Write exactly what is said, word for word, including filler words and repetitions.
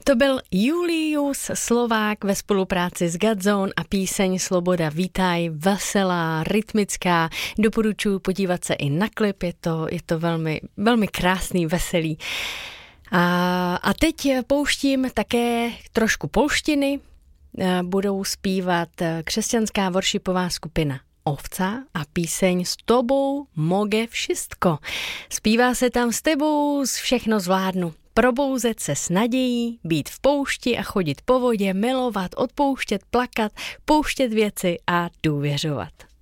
To byl Julius Slovák ve spolupráci s Godzone a píseň Sloboda vítaj, veselá, rytmická. Doporučuji podívat se i na klip, je to, je to velmi, velmi krásný, veselý. A, a teď pouštím také trošku polštiny. Budou zpívat křesťanská worshipová skupina Ovca a píseň S tobou mogę wszystko. Zpívá se tam s tebou všechno zvládnu. Probouzet se s nadějí, být v poušti a chodit po vodě, milovat, odpouštět, plakat, pouštět věci a důvěřovat.